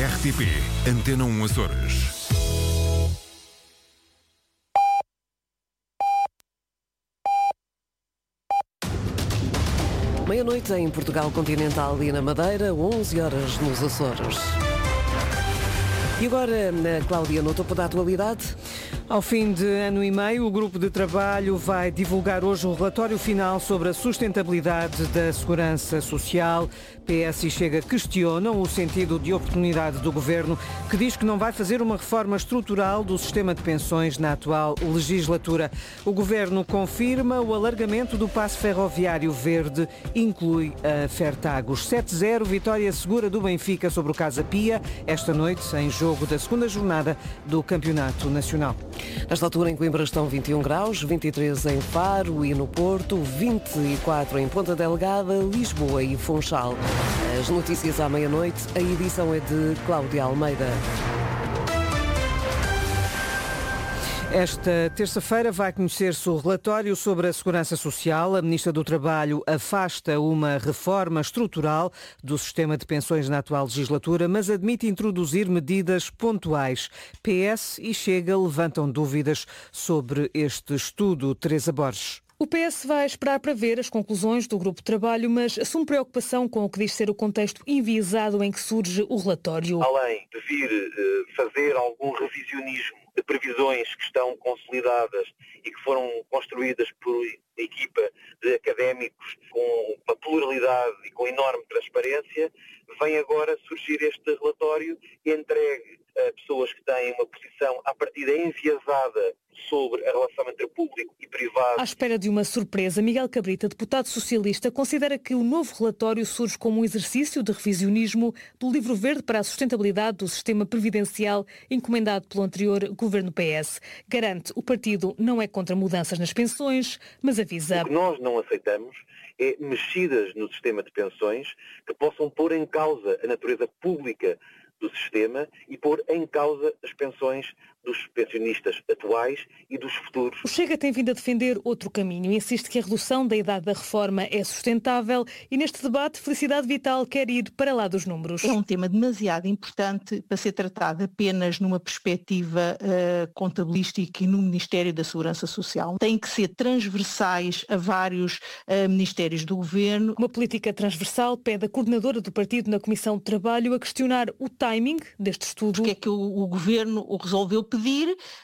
RTP Antena 1 Açores. Meia-noite em Portugal Continental e na Madeira, 11 horas nos Açores. E agora, Cláudia, no topo da atualidade? Ao fim de ano e meio, o grupo de trabalho vai divulgar hoje o relatório final sobre a sustentabilidade da segurança social. PS e Chega questionam o sentido de oportunidade do governo, que diz que não vai fazer uma reforma estrutural do sistema de pensões na atual legislatura. O governo confirma o alargamento do passe ferroviário verde, inclui a Fertagos. 7-0, vitória segura do Benfica sobre o Casa Pia, esta noite, em jogo da segunda jornada do Campeonato Nacional. Nesta altura em Coimbra estão 21 graus, 23 em Faro e no Porto, 24 em Ponta Delgada, Lisboa e Funchal. As notícias à meia-noite, a edição é de Cláudia Almeida. Esta terça-feira vai conhecer-se o relatório sobre a segurança social. A Ministra do Trabalho afasta uma reforma estrutural do sistema de pensões na atual legislatura, mas admite introduzir medidas pontuais. PS e Chega levantam dúvidas sobre este estudo. Teresa Borges. O PS vai esperar para ver as conclusões do grupo de trabalho, mas assume preocupação com o que diz ser o contexto enviesado em que surge o relatório. Além de vir fazer algum revisionismo de previsões que estão consolidadas e que foram construídas por equipa de académicos com uma pluralidade e com enorme transparência, vem agora surgir este relatório entregue a pessoas que têm uma posição à partida enviesada sobre a relação entre público e privado. À espera de uma surpresa, Miguel Cabrita, deputado socialista, considera que o novo relatório surge como um exercício de revisionismo do Livro Verde para a Sustentabilidade do Sistema Previdencial encomendado pelo anterior governo PS. Garante o partido não é contra mudanças nas pensões, mas avisa. O que nós não aceitamos é mexidas no sistema de pensões que possam pôr em causa a natureza pública do sistema e pôr em causa as pensões dos pensionistas atuais e dos futuros. O Chega tem vindo a defender outro caminho. Insiste que a redução da idade da reforma é sustentável e neste debate Felicidade Vital quer ir para lá dos números. É um tema demasiado importante para ser tratado apenas numa perspectiva contabilística e no Ministério da Segurança Social. Tem que ser transversais a vários ministérios do Governo. Uma política transversal pede a coordenadora do partido na Comissão de Trabalho a questionar o timing deste estudo. Porque é que o Governo o resolveu pedir